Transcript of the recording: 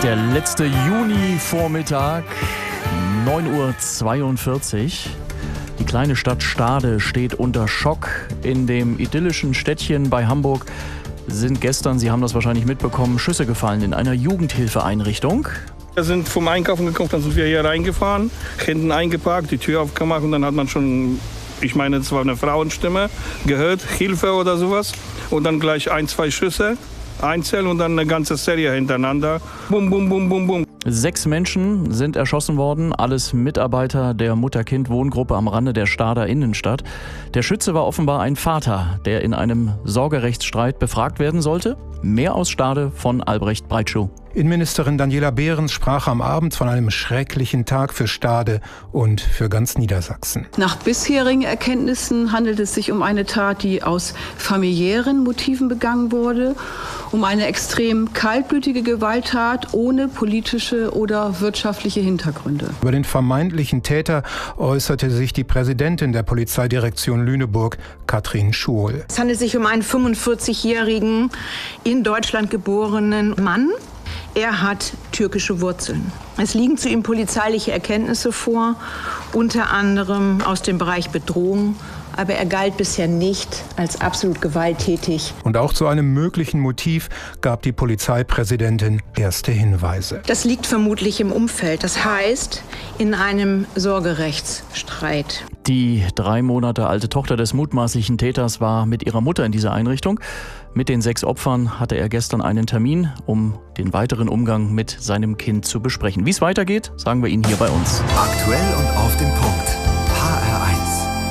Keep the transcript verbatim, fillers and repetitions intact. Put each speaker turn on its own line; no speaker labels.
Der letzte Juni-Vormittag, neun Uhr zweiundvierzig. Die kleine Stadt Stade steht unter Schock. In dem idyllischen Städtchen bei Hamburg sind gestern, Sie haben das wahrscheinlich mitbekommen, Schüsse gefallen in einer Jugendhilfeeinrichtung.
Wir sind vom Einkaufen gekommen, dann sind wir hier reingefahren, hinten eingeparkt, die Tür aufgemacht und dann hat man schon, ich meine, es war eine Frauenstimme, gehört, Hilfe oder sowas. Und dann gleich ein, zwei Schüsse, einzeln und dann eine ganze Serie hintereinander. Bum, bum, bum, bum, bum.
Sechs Menschen sind erschossen worden, alles Mitarbeiter der Mutter-Kind-Wohngruppe am Rande der Stader Innenstadt. Der Schütze war offenbar ein Vater, der in einem Sorgerechtsstreit befragt werden sollte. Mehr aus Stade von Albrecht Breitschuh.
Innenministerin Daniela Behrens sprach am Abend von einem schrecklichen Tag für Stade und für ganz Niedersachsen.
Nach bisherigen Erkenntnissen handelt es sich um eine Tat, die aus familiären Motiven begangen wurde, um eine extrem kaltblütige Gewalttat ohne politische oder wirtschaftliche Hintergründe.
Über den vermeintlichen Täter äußerte sich die Präsidentin der Polizeidirektion Lüneburg, Katrin Schuol.
Es handelt sich um einen fünfundvierzigjährigen in Deutschland geborenen Mann. Er hat türkische Wurzeln. Es liegen zu ihm polizeiliche Erkenntnisse vor, unter anderem aus dem Bereich Bedrohung. Aber er galt bisher nicht als absolut gewalttätig.
Und auch zu einem möglichen Motiv gab die Polizeipräsidentin erste Hinweise.
Das liegt vermutlich im Umfeld, das heißt in einem Sorgerechtsstreit.
Die drei Monate alte Tochter des mutmaßlichen Täters war mit ihrer Mutter in dieser Einrichtung. Mit den sechs Opfern hatte er gestern einen Termin, um den weiteren Umgang mit seinem Kind zu besprechen. Wie es weitergeht, sagen wir Ihnen hier bei uns.
Aktuell und auf den Punkt.